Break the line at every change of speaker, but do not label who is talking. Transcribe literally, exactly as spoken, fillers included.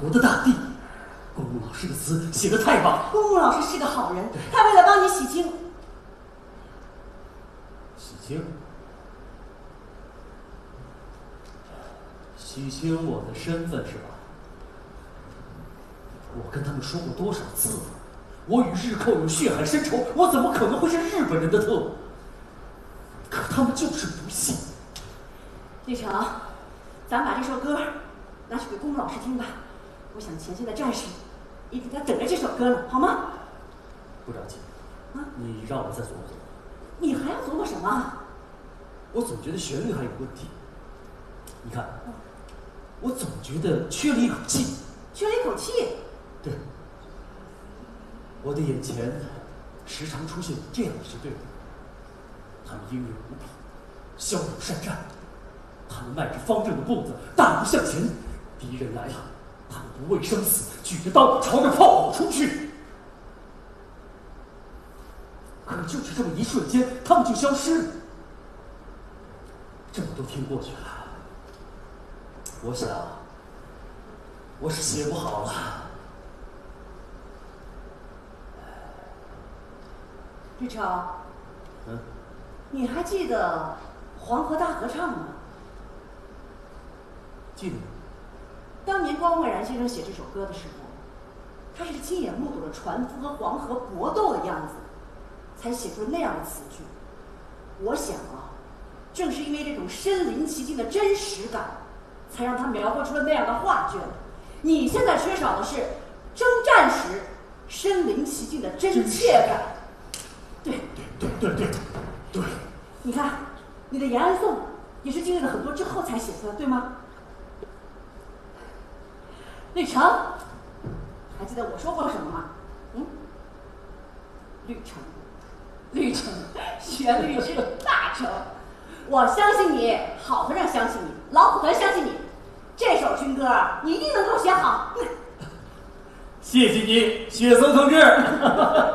国的大地。公公老师的词写得太棒。
公公老师是个好人，他为了帮你洗清。
洗清？洗清我的身份是吧？我跟他们说过多少次了？我与日寇有血海深仇，我怎么可能会是日本人的特务？可他们就是不信。
立成，咱把这首歌拿去给公公老师听吧。我想前线的战士一定在等着这首歌呢，好吗？
不着急，
啊，
你让我再琢磨琢磨。
你还要琢磨什么？
我总觉得旋律还有问题。你看，我总觉得缺了一口气。
缺了一口气？
对。我的眼前时常出现这样一支队伍，他们英勇无比，骁勇善战，他们迈着方正的步子，大步向前。敌人来了，他们不畏生死，举着刀朝着炮火冲去。可就是这么一瞬间，他们就消失了。这么多天过去了，我想，我是写不好了。
立成，
嗯，
你还记得黄河大合唱吗？
记得。
当年关蔚然先生写这首歌的时候，他是亲眼目睹了船夫和黄河搏斗的样子，才写出那样的词句。我想啊，正是因为这种身临其境的真实感，才让他描绘出了那样的画卷。你现在缺少的是征战时身临其境的真切感。对
对对对对对，
你看，你的延安颂也是经历了很多之后才写出来，对吗？绿城，还记得我说过什么吗？嗯，绿城，绿城，旋律是大成。我相信你，好和尚相信你，老虎团相信你，这首军歌你一定能够写好。
谢谢你，雪松同志。